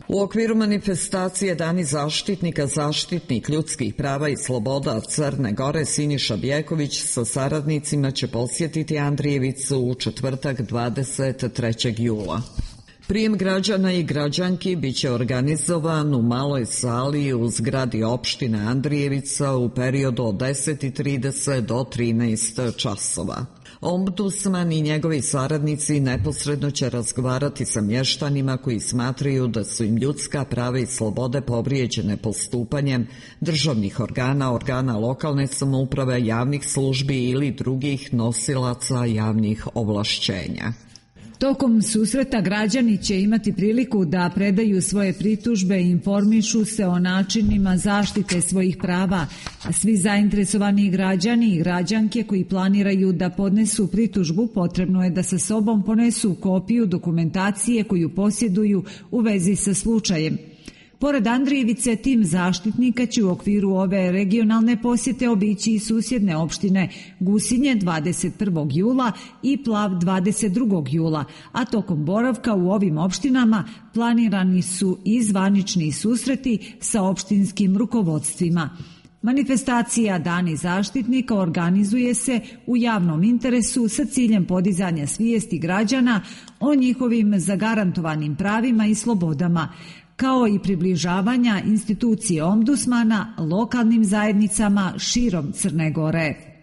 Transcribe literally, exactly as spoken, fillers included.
U okviru manifestacije Dani zaštitnika, zaštitnik ljudskih prava i sloboda Crne Gore Siniša Bjeković sa saradnicima će posjetiti Andrijevicu u četvrtak dvadeset trećeg jula. Prijem građana i građanki biće organizovan u maloj sali u zgradi opštine Andrijevica u periodu od deset i trideset do trinaest časova. Ombudsman i njegovi saradnici neposredno će razgovarati sa mještanima koji smatraju da su im ljudska prava i slobode povrijeđene postupanjem državnih organa, organa lokalne samouprave, javnih službi ili drugih nosilaca javnih ovlašćenja. Tokom susreta građani će imati priliku da predaju svoje pritužbe i informišu se o načinima zaštite svojih prava, a svi zainteresovani građani i građanke koji planiraju da podnesu pritužbu potrebno je da sa sobom ponesu kopiju dokumentacije koju posjeduju u vezi sa slučajem. Pored Andrijevice, tim zaštitnika će u okviru ove regionalne posjete obići i susjedne opštine Gusinje dvadeset prvog jula i Plav dvadeset drugog jula, a tokom boravka u ovim opštinama planirani su i zvanični susreti sa opštinskim rukovodstvima. Manifestacija Dani zaštitnika organizuje se u javnom interesu sa ciljem podizanja svijesti građana o njihovim zagarantovanim pravima i slobodama, kao i približavanja institucije ombudsmana lokalnim zajednicama širom Crne Gore.